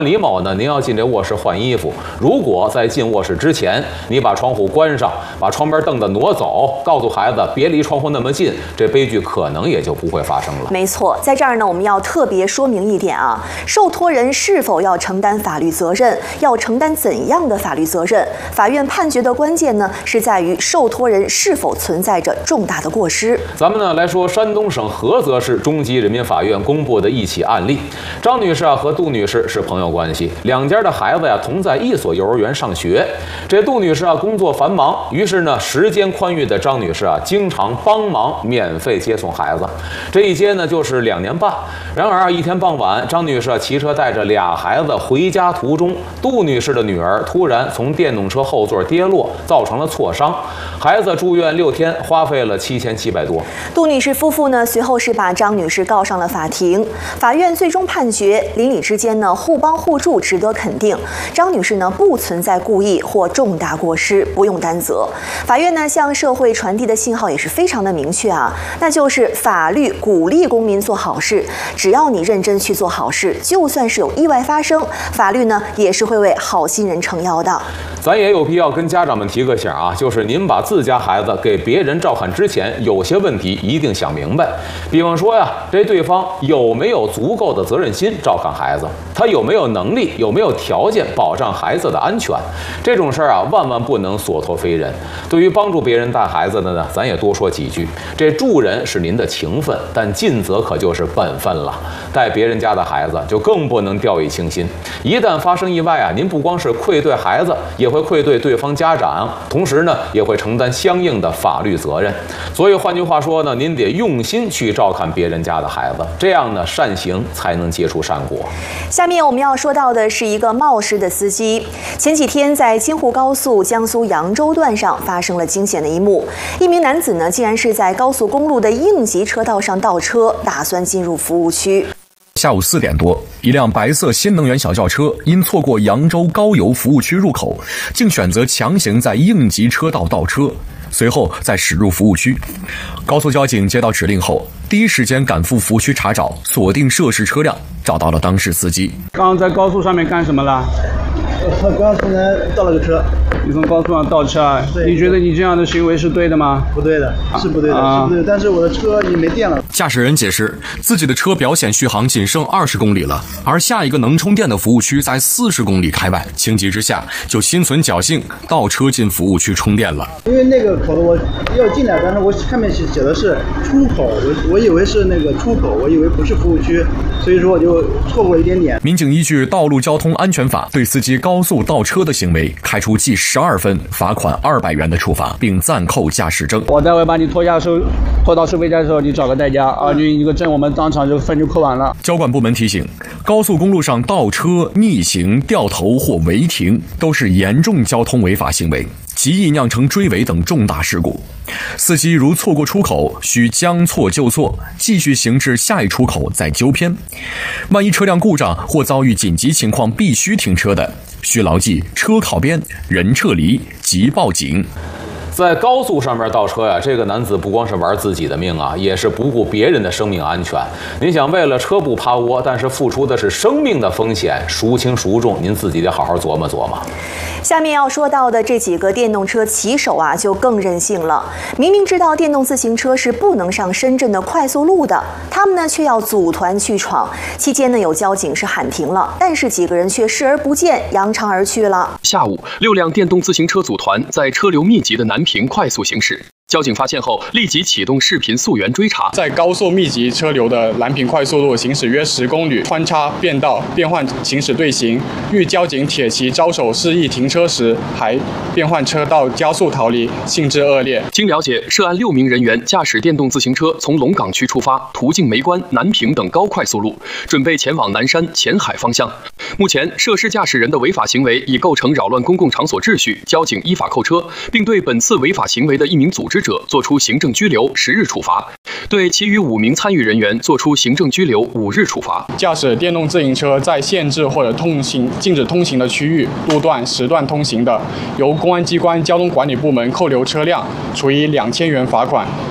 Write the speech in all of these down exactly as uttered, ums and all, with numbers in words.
李某呢，您要进这卧室换衣服，如果在进卧室之前，你把窗户关上，把窗边凳子挪走，告诉孩子别离窗户那么近，这悲剧可能也就不会发生了。 没错，在这儿呢，我们要特别说明一点啊，受托人是否要承担法律责任，要承担怎样的法律责任？法院判决的关键呢，是在于受托人是否存在着重大的过失。 咱们呢来说山东省菏泽市中级人民法院公布的一起案例，张女士啊和杜女士是朋友关系，两家的孩子呀同在一所幼儿园上学。这杜女士啊工作繁忙，于是呢时间宽裕的张女士啊经常帮忙免费接送孩子，这一接呢就是两年半。然而啊一天傍晚，张女士啊骑车带着俩孩子回家途中，杜女士的女儿突然从电动车后座跌落，造成了挫伤，孩子住院六天，花费了七千七百多。 杜女士夫妇呢随后是把张女士告上了法庭，法院最终判决邻里之间呢互帮互助值得肯定，张女士呢不存在故意或重大过失，不用担责。法院呢向社会传递的信号也是非常的明确啊，那就是法律鼓励公民做好事，只要你认真去做好事，就算是有意外发生，法律呢也是会为好心人撑腰的。 咱也有必要跟家长们提个醒啊，就是您把自家孩子给别人照看之前，有些问题一定想明白。比方说呀，这对方有没有足够的责任心照看孩子，他有没有能力，有没有条件保障孩子的安全，这种事儿啊，万万不能所托非人。对于帮助别人带孩子的呢，咱也多说几句。这助人是您的情分，但尽责可就是本分了。带别人家的孩子就更不能掉以轻心，一旦发生意外啊，您不光是愧对孩子，也会愧对对方家长，同时呢，也会承担相应的法律责任。所以换句话说呢，您得用心去照看别人家的孩子，这样呢，善行才能结出善果。 下面我们要说到的是一个冒失的司机。前几天在京沪高速江苏扬州段上发生了惊险的一幕，一名男子呢，竟然是在高速公路的应急车道上倒车，打算进入服务区。 下午四点多，一辆白色新能源小轿车因错过扬州高邮服务区入口，竟选择强行在应急车道倒车，随后再驶入服务区。高速交警接到指令后，第一时间赶赴服务区查找，锁定涉事车辆，找到了当事司机。 刚刚在高速上面干什么了？ 我刚刚从那倒了个车。 你从高速上倒车啊？你觉得你这样的行为是对的吗？ 不对的，是不对的， 啊、 是不对的。但是我的车已经没电了。 驾驶人解释，自己的车表显续航仅剩二十公里了，而下一个能充电的服务区在四十公里开外，情急之下就心存侥幸，倒车进服务区充电了。 因为那个口子我要进来，但是我上面写的是出口，我我以为是那个出口，我以为不是服务区，所以说我就错过一点点。 民警依据《道路交通安全法》对司机高速倒车的行为开出记十二分、罚款二百元的处罚，并暂扣驾驶证。 我待会把你拖下收，拖到收费站的时候，你找个代驾啊，你一个证我们当场就分就扣完了。 交管部门提醒，高速公路上倒车、逆行、掉头或违停都是严重交通违法行为，极易酿成追尾等重大事故。司机如错过出口，需将错就错，继续行至下一出口再纠偏。万一车辆故障或遭遇紧急情况必须停车的，需牢记车靠边、人撤离、即报警。 在高速上面倒车呀，这个男子不光是玩自己的命啊，也是不顾别人的生命安全。您想为了车不趴窝，但是付出的是生命的风险，孰轻孰重，您自己得好好琢磨琢磨。 下面要说到的这几个电动车骑手啊，就更任性了。明明知道电动自行车是不能上深圳的快速路的，他们呢却要组团去闯。期间呢，有交警是喊停了，但是几个人却视而不见，扬长而去了。 下午，六辆电动自行车组团在车流密集的南平快速行驶。交警发现后，立即启动视频溯源追查。 在高速密集车流的南平快速路行驶约十公里，穿插变道，变换行驶队形。遇交警铁骑招手示意停车时，还变换车道加速逃离，性质恶劣。 经了解，涉案六名人员驾驶电动自行车从龙岗区出发，途径梅关、南平等高快速路，准备前往南山、前海方向。目前，涉事驾驶人的违法行为已构成扰乱公共场所秩序，交警依法扣车，并对本次违法行为的一名组织者作出行政拘留十日处罚，对其余五名参与人员作出行政拘留五日处罚。 驾驶电动自行车在限制或者通行禁止通行的区域、路段、时段通行的，由公安机关交通管理部门扣留车辆，处以两千元罚款；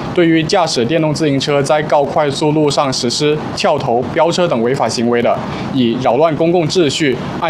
对于驾驶电动自行车在高快速路上实施跳头、飙车等违法行为的，以扰乱公共秩序、